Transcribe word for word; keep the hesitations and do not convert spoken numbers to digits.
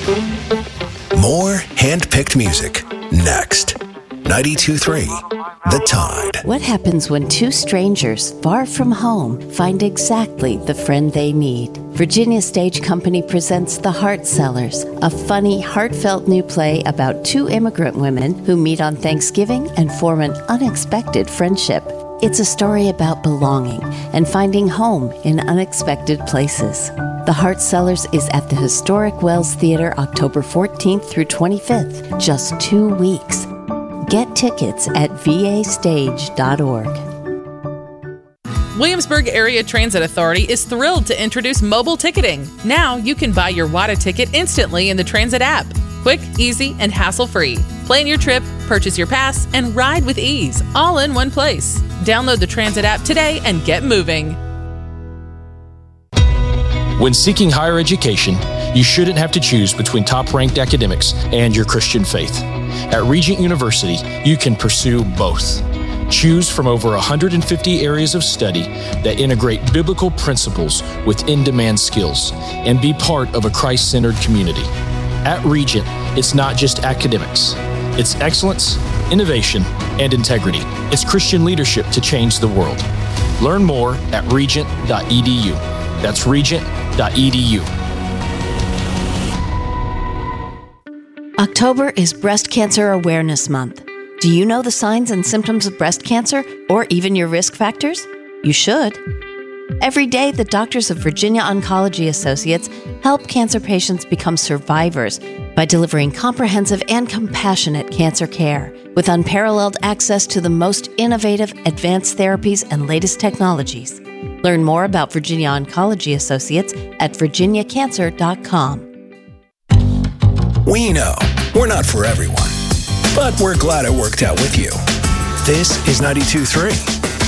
More hand-picked music next. ninety-two point three The Tide. What happens when two strangers far from home find exactly the friend they need? Virginia Stage Company presents The Heart Sellers, a funny, heartfelt new play about two immigrant women who meet on Thanksgiving and form an unexpected friendship. It's a story about belonging and finding home in unexpected places. The Heart Sellers is at the historic Wells Theater October fourteenth through twenty-fifth, just two weeks. Get tickets at v a stage dot org. Williamsburg Area Transit Authority is thrilled to introduce mobile ticketing. Now you can buy your W A T A ticket instantly in the Transit app. Quick, easy, and hassle-free. Plan your trip, purchase your pass, and ride with ease, all in one place. Download the Transit app today and get moving. When seeking higher education, you shouldn't have to choose between top-ranked academics and your Christian faith. At Regent University, you can pursue both. Choose from over one hundred fifty areas of study that integrate biblical principles with in-demand skills and be part of a Christ-centered community. At Regent, it's not just academics. It's excellence, innovation, and integrity. It's Christian leadership to change the world. Learn more at regent dot e d u. That's regent dot e d u. October is Breast Cancer Awareness Month. Do you know the signs and symptoms of breast cancer, or even your risk factors? You should. Every day, the doctors of Virginia Oncology Associates help cancer patients become survivors by delivering comprehensive and compassionate cancer care with unparalleled access to the most innovative, advanced therapies and latest technologies. Learn more about Virginia Oncology Associates at virginia cancer dot com. We know we're not for everyone, but we're glad it worked out with you. This is ninety-two point three